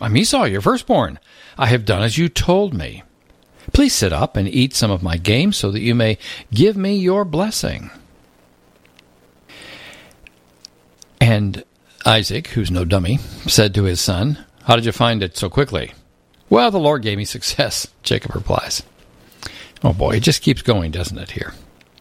I'm Esau, your firstborn. I have done as you told me. Please sit up and eat some of my game so that you may give me your blessing. And Isaac, who's no dummy, said to his son, How did you find it so quickly? Well, the Lord gave me success, Jacob replies. Oh boy, it just keeps going, doesn't it, here?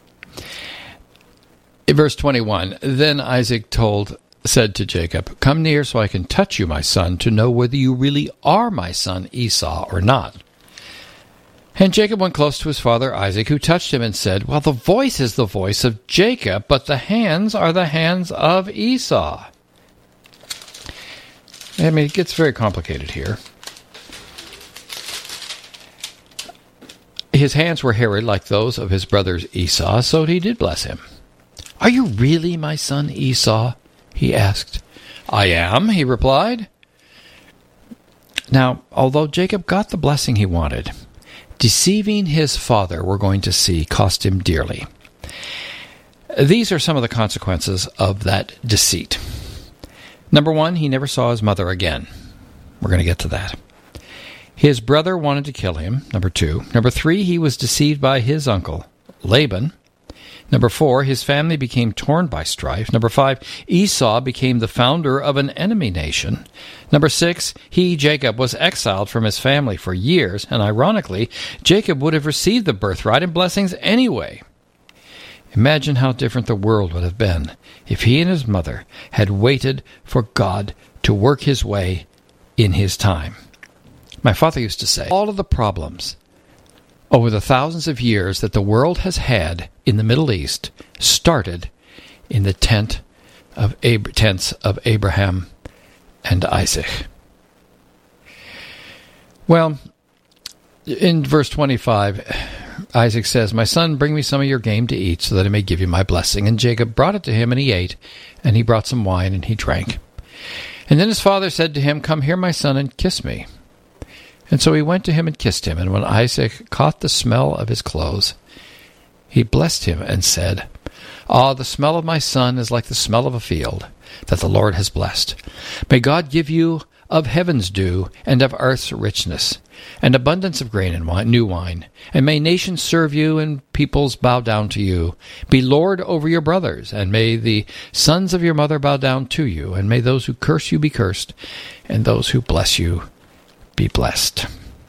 In verse 21, Then Isaac said to Jacob, Come near so I can touch you, my son, to know whether you really are my son Esau or not. And Jacob went close to his father Isaac, who touched him and said, Well, the voice is the voice of Jacob, but the hands are the hands of Esau. I mean, it gets very complicated here. His hands were hairy like those of his brother Esau, so he did bless him. Are you really my son Esau? He asked. I am, he replied. Now, although Jacob got the blessing he wanted, deceiving his father, we're going to see, cost him dearly. These are some of the consequences of that deceit. Number one, he never saw his mother again. We're going to get to that. His brother wanted to kill him. Number two. Number three, he was deceived by his uncle, Laban. Number four, his family became torn by strife. Number five, Esau became the founder of an enemy nation. Number six, Jacob, was exiled from his family for years, and ironically, Jacob would have received the birthright and blessings anyway. Imagine how different the world would have been if he and his mother had waited for God to work his way in his time. My father used to say, all of the problems over the thousands of years that the world has had in the Middle East started in the tents of Abraham and Isaac. Well, in verse 25, Isaac says, My son, bring me some of your game to eat so that I may give you my blessing. And Jacob brought it to him, and he ate, and he brought some wine, and he drank. And then his father said to him, Come here, my son, and kiss me. And so he went to him and kissed him. And when Isaac caught the smell of his clothes, he blessed him and said, the smell of my son is like the smell of a field that the Lord has blessed. May God give you of heaven's dew and of earth's richness, and abundance of grain and wine, new wine. And may nations serve you and peoples bow down to you. Be Lord over your brothers, and may the sons of your mother bow down to you. And may those who curse you be cursed, and those who bless you be blessed.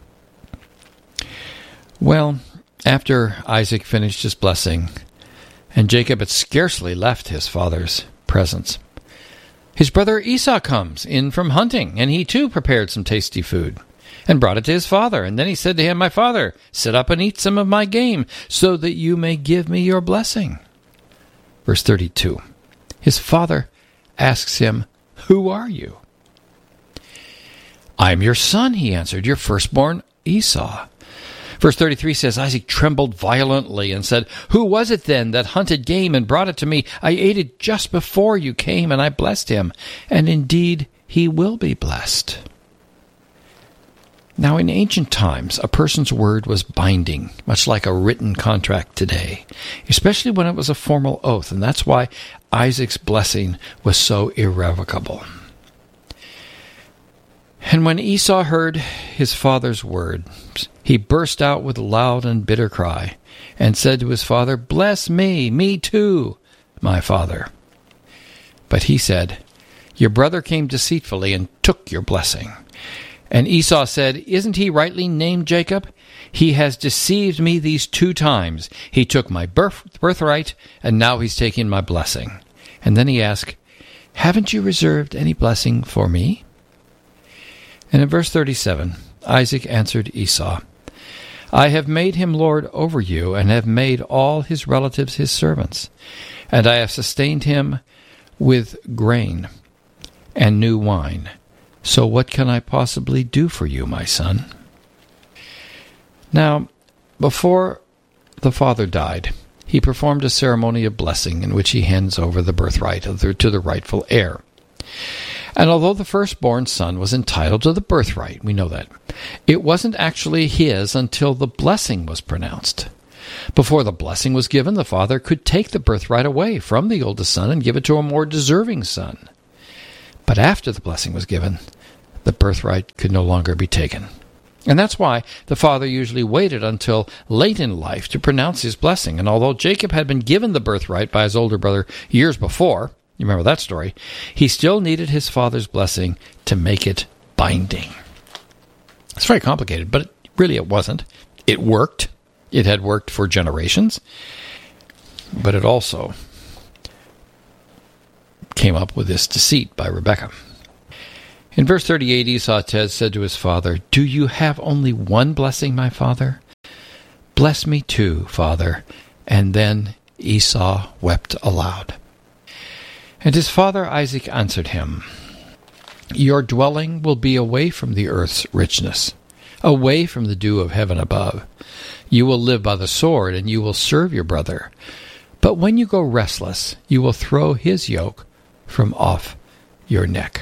Well, after Isaac finished his blessing, and Jacob had scarcely left his father's presence, his brother Esau comes in from hunting, and he too prepared some tasty food, and brought it to his father. And then he said to him, My father, sit up and eat some of my game, so that you may give me your blessing. Verse 32, his father asks him, Who are you? I am your son, he answered, your firstborn Esau. Verse 33 says, Isaac trembled violently and said, Who was it then that hunted game and brought it to me? I ate it just before you came, and I blessed him. And indeed, he will be blessed. Now, in ancient times, a person's word was binding, much like a written contract today, especially when it was a formal oath, and that's why Isaac's blessing was so irrevocable. And when Esau heard his father's words, he burst out with a loud and bitter cry, and said to his father, Bless me too, my father. But he said, Your brother came deceitfully and took your blessing. And Esau said, Isn't he rightly named Jacob? He has deceived me these 2 times. He took my birthright, and now he's taking my blessing. And then he asked, Haven't you reserved any blessing for me? And in verse 37, Isaac answered Esau, I have made him lord over you, and have made all his relatives his servants, and I have sustained him with grain and new wine. So what can I possibly do for you, my son? Now, before the father died, he performed a ceremony of blessing in which he hands over the birthright to the rightful heir. And although the firstborn son was entitled to the birthright, we know that, it wasn't actually his until the blessing was pronounced. Before the blessing was given, the father could take the birthright away from the oldest son and give it to a more deserving son. But after the blessing was given, the birthright could no longer be taken. And that's why the father usually waited until late in life to pronounce his blessing. And although Jacob had been given the birthright by his older brother years before, you remember that story, he still needed his father's blessing to make it binding. It's very complicated, but really it wasn't. It worked. It had worked for generations. But it also came up with this deceit by Rebekah. In verse 38, Esau said to his father, "Do you have only one blessing, my father? Bless me too, father." And then Esau wept aloud. And his father Isaac answered him, "Your dwelling will be away from the earth's richness, away from the dew of heaven above. You will live by the sword, and you will serve your brother. But when you go restless, you will throw his yoke from off your neck."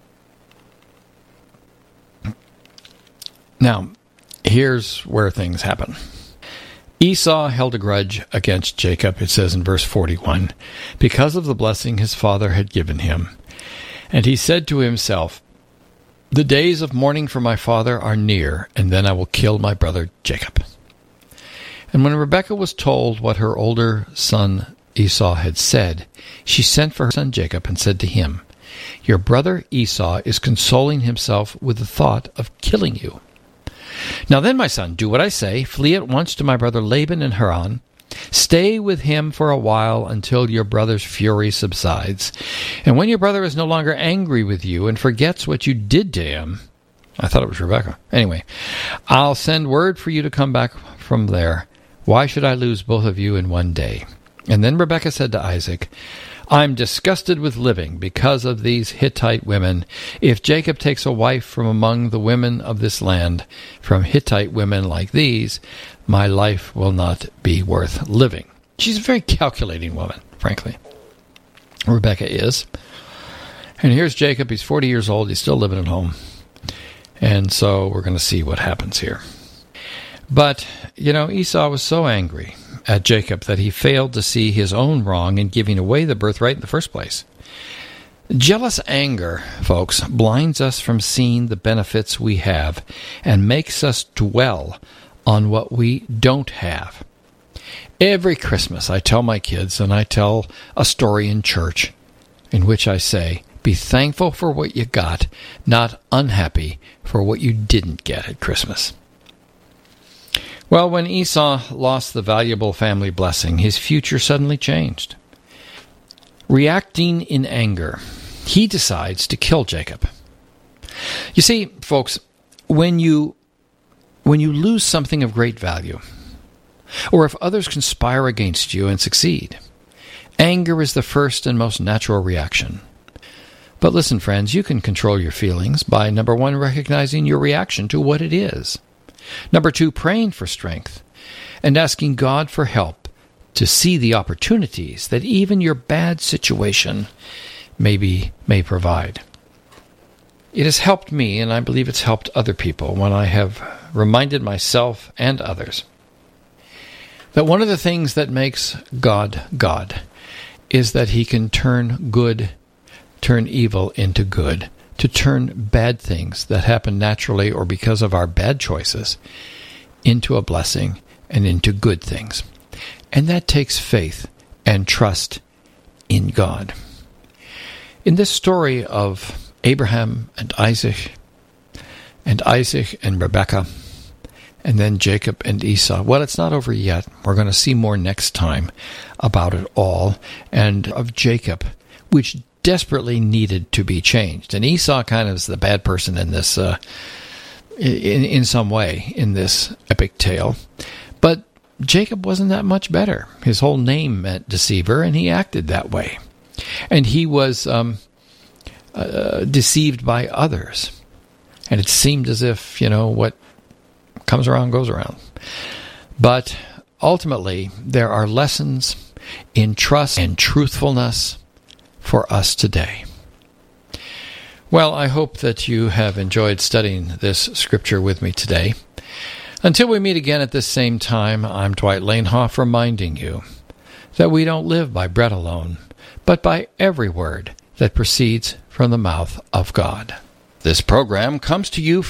Now, here's where things happen. Esau held a grudge against Jacob, it says in verse 41, because of the blessing his father had given him. And he said to himself, "The days of mourning for my father are near, and then I will kill my brother Jacob." And when Rebekah was told what her older son Esau had said, she sent for her son Jacob and said to him, "Your brother Esau is consoling himself with the thought of killing you. Now then, my son, do what I say. Flee at once to my brother Laban in Haran. Stay with him for a while until your brother's fury subsides. And when your brother is no longer angry with you and forgets what you did to him," I thought it was Rebekah. Anyway, "I'll send word for you to come back from there. Why should I lose both of you in one day?" And then Rebekah said to Isaac, "I'm disgusted with living because of these Hittite women. If Jacob takes a wife from among the women of this land, from Hittite women like these, my life will not be worth living." She's a very calculating woman, frankly. Rebekah is. And here's Jacob. He's 40 years old. He's still living at home. And so we're going to see what happens here. But, Esau was so angry at Jacob that he failed to see his own wrong in giving away the birthright in the first place. Jealous anger, folks, blinds us from seeing the benefits we have and makes us dwell on what we don't have. Every Christmas I tell my kids, and I tell a story in church in which I say, be thankful for what you got, not unhappy for what you didn't get at Christmas. Well, when Esau lost the valuable family blessing, his future suddenly changed. Reacting in anger, he decides to kill Jacob. You see, folks, when you lose something of great value, or if others conspire against you and succeed, anger is the first and most natural reaction. But listen, friends, you can control your feelings by, number one, recognizing your reaction to what it is. Number two, praying for strength and asking God for help to see the opportunities that even your bad situation may provide. It has helped me, and I believe it's helped other people when I have reminded myself and others that one of the things that makes God God is that he can turn evil into good, to turn bad things that happen naturally or because of our bad choices into a blessing and into good things. And that takes faith and trust in God. In this story of Abraham and Isaac and Rebekah, and then Jacob and Esau, well, it's not over yet. We're going to see more next time about it all, and of Jacob, which desperately needed to be changed. And Esau kind of is the bad person in this, in some way, in this epic tale. But Jacob wasn't that much better. His whole name meant deceiver, and he acted that way. And he was deceived by others. And it seemed as if, what comes around goes around. But ultimately, there are lessons in trust and truthfulness for us today. Well, I hope that you have enjoyed studying this scripture with me today. Until we meet again at this same time, I'm Dwight Lanehoff reminding you that we don't live by bread alone, but by every word that proceeds from the mouth of God. This program comes to you